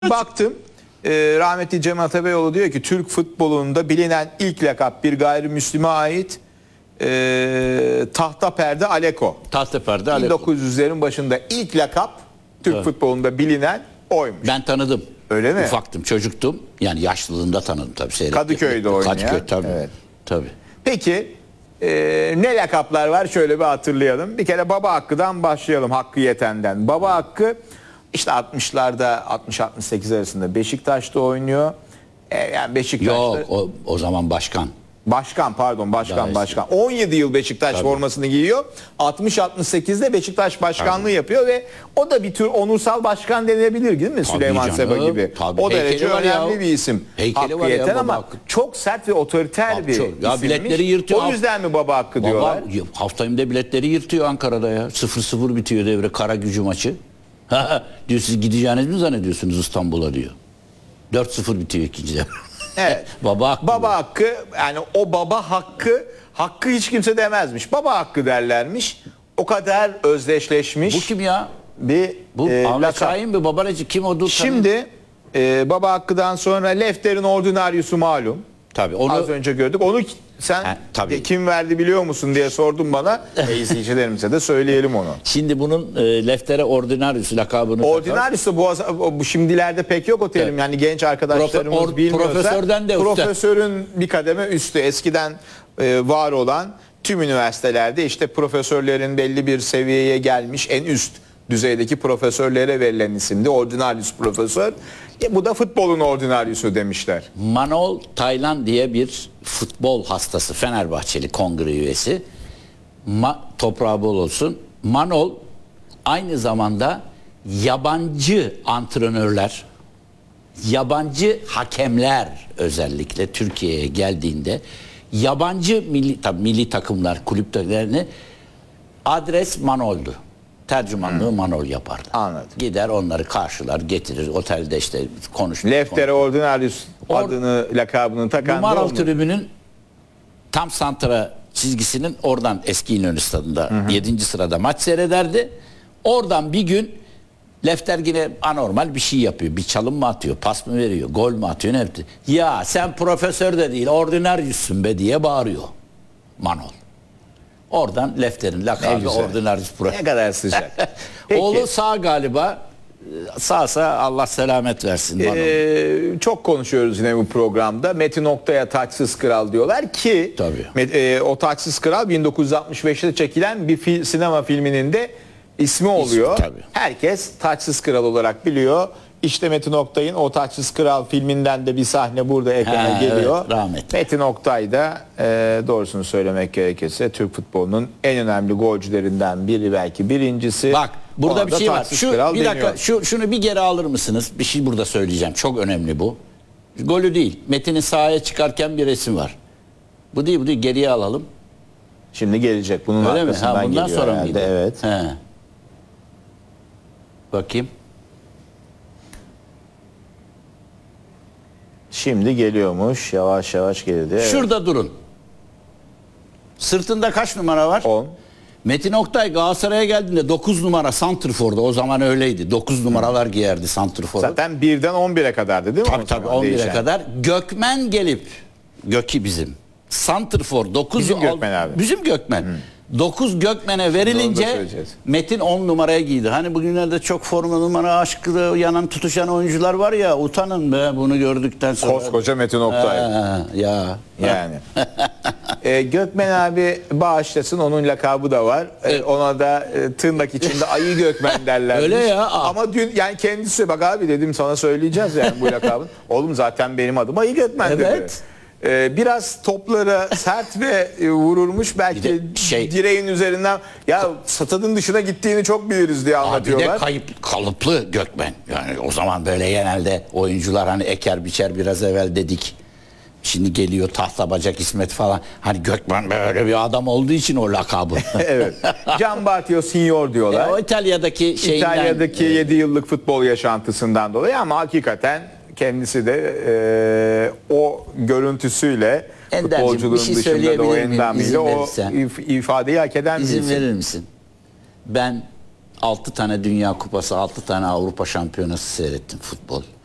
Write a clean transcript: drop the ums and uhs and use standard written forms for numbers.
Baktım, rahmetli Cem Atabeyoğlu diyor ki Türk futbolunda bilinen ilk lakap bir gayrimüslime ait tahta perde Aleko. Tahta perde Aleko. 1900'lerin başında ilk lakap Türk futbolunda bilinen oymuş. Ben tanıdım. Öyle mi? Ufaktım, çocuktum. Yani yaşlılığında tanıdım tabii. Kadıköy'de oynayan. Kadıköy tabii. Evet. Tabii. Peki ne lakaplar var şöyle bir hatırlayalım. Bir kere Baba Hakkı'dan başlayalım, Hakkı Yeten'den. Baba Hakkı işte 60'larda 60-68 arasında Beşiktaş'ta oynuyor. Yani Beşiktaş'ta... Yok o zaman başkan. Başkan. 17 yıl Beşiktaş formasını giyiyor. 60-68'de Beşiktaş başkanlığı yapıyor ve o da bir tür onursal başkan denilebilir değil mi? Süleyman canım, Seba gibi. tabii. O derece önemli ya. bir isim. Heykeli Hakkı var Yeten ya, ama Baba Hakkı. çok sert ve otoriter Abi bir çok. Ya isimmiş. biletleri yırtıyor. O yüzden mi Baba Hakkı diyorlar? Haftayımda biletleri yırtıyor Ankara'da ya. 0-0 bitiyor devre, Karagücü maçı. Diyor, siz gideceğiniz mi zannediyorsunuz İstanbul'a diyor. 4-0 bitiyor ikinci devre. Evet. Baba Hakkı. Baba Hakkı, yani o Baba Hakkı hiç kimse demezmiş. Baba Hakkı derlermiş. O kadar özdeşleşmiş. Bu kim ya? Bu Ahmet lakap. Şahin mi? Babaracı kim o? Şimdi Baba Hakkı'dan sonra Lefter'in ordinaryusu malum. Tabii onu Az önce gördük. Onu sen tabii. Kim verdi biliyor musun diye sordun bana. İzleyicilerimize de söyleyelim onu. Şimdi bunun Lefter'e ordinarius lakabını Ordinaryus da bu şimdilerde pek yok o terim. Evet. Yani genç arkadaşlarımız bilmiyorsa. Profesörden de profesörün bir kademe üstü. Eskiden var olan tüm üniversitelerde işte profesörlerin belli bir seviyeye gelmiş en üst düzeydeki profesörlere verilen isimdi. Ordinarius profesör. Bu da futbolun ordinaryusu demişler. Manol Taylan diye bir futbol hastası, Fenerbahçeli kongre üyesi. Toprağı bol olsun. Manol aynı zamanda yabancı antrenörler, yabancı hakemler özellikle Türkiye'ye geldiğinde yabancı milli takımlar, kulüplerini adres Manol'du. Tercümanlığı Manol yapardı. Anladım. Gider onları karşılar, getirir. Otelde işte konuşur. Lefter'e ordinaryus adını, lakabını takan bu Maral tribünün tam santra çizgisinin oradan eski İnönü Stadı'nda 7. sırada maç seyrederdi. Oradan bir gün Lefter yine anormal bir şey yapıyor. Bir çalım mı atıyor, pas mı veriyor, gol mü atıyor, ne yaptı? Ya sen profesör de değil, ordinaryüsün be diye bağırıyor Manol. Oradan Lefter'in lakabı ordinaryüs profesör. Ne kadar sıcak. Peki. Oğlu sağ galiba. Sağsa Allah selamet versin. Çok konuşuyoruz yine bu programda. Metin Oktay'a Taçsız Kral diyorlar ki o Taçsız Kral 1965'te çekilen bir sinema filminin de ismi oluyor. Herkes Taçsız Kral olarak biliyor. İşte Metin Oktay'ın o Taçsız Kral filminden de bir sahne burada ekrana geliyor. Evet, Metin Oktay da doğrusunu söylemek gerekirse Türk futbolunun en önemli golcülerinden biri, belki birincisi. Bak burada bir şey var. Bir dakika deniyor. şunu bir geri alır mısınız? Bir şey burada söyleyeceğim. Çok önemli bu. Golü değil. Metin'in sahaya çıkarken bir resim var. Bu değil. Geriye alalım. Şimdi gelecek. Bunun öyle arkasından mi? Bundan geliyor sonra herhalde. mıydı? Evet. He. Bakayım. Şimdi geliyormuş. Yavaş yavaş geldi. Evet. Şurada durun. Sırtında kaç numara var? 10. Metin Oktay Galatasaray'a geldiğinde 9 numara santrfor'da. O zaman öyleydi. 9 numaralar giyerdi santrfor'da. Zaten 1'den 11'e kadardı değil mi? Tabii 11'e kadar. Gökmen gelip, Gök'i bizim. Santrfor 9. Bizim Gökmen abi. Bizim Gökmen. 9 Gökmen'e verilince Metin 10 numaraya giydi. Hani bugünlerde çok forma numara aşkı yanan tutuşan oyuncular var ya, utanın be bunu gördükten sonra. Koskoca Metin Oktay. Ya. Yani. Gökmen abi bağışlasın, onun lakabı da var. Ona da tırnak içinde Ayı Gökmen derler. Öyle ya. Ama dün yani kendisi bak abi dedim sana söyleyeceğiz yani bu lakabın. Oğlum zaten benim adım Ayı Gökmen dedi. Biraz toplara sert ve vurulmuş, belki direğin üzerinden ya stadın dışına gittiğini çok biliriz diye anlatıyorlar. Bir de kalıplı Gökmen. Yani o zaman böyle genelde oyuncular hani eker biçer, biraz evvel dedik. Şimdi geliyor tahta bacak İsmet falan. Hani Gökmen böyle bir adam olduğu için o lakabı. Evet. Can Bartio Signor diyorlar. O İtalya'daki şeyinden. İtalya'daki 7 yıllık futbol yaşantısından dolayı, ama hakikaten kendisi de o görüntüsüyle futbolculuğun dışında da o endamiyle o ifadeyi hak eden İzin verir misin? Ben 6 tane Dünya Kupası, 6 tane Avrupa Şampiyonası seyrettim futbol.